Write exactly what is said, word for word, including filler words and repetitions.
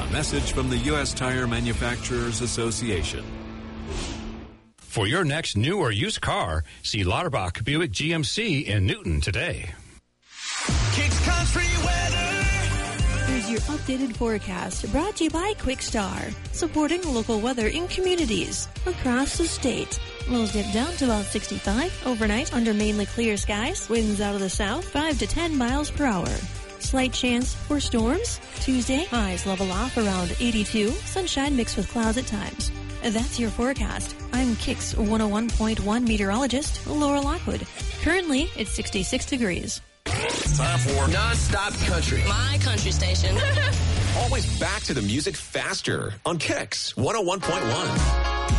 A message from the U S Tire Manufacturers Association. For your next new or used car, see Lauterbach Buick G M C in Newton today. Kicks Country Weather. Here's your updated forecast, brought to you by Quickstar, supporting local weather in communities across the state. Lows dip down to about sixty-five overnight under mainly clear skies. Winds out of the south, five to ten miles per hour. Slight chance for storms. Tuesday, highs level off around eighty-two. Sunshine mixed with clouds at times. That's your forecast. I'm Kicks one oh one point one meteorologist Laura Lockwood. Currently, it's sixty-six degrees. Time for Non-Stop Country. My country station. Always back to the music faster on Kicks one oh one point one.